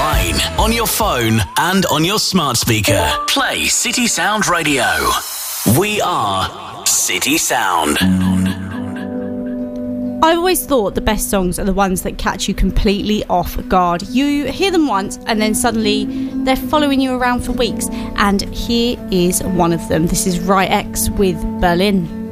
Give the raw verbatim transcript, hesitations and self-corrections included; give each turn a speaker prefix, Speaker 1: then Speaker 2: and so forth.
Speaker 1: online, on your phone, and on your smart speaker. Play City Sound Radio. We are City Sound.
Speaker 2: I've always thought the best songs are the ones that catch you completely off guard. You hear them once and then suddenly they're following you around for weeks. And here is one of them. This is Right X with Berlin.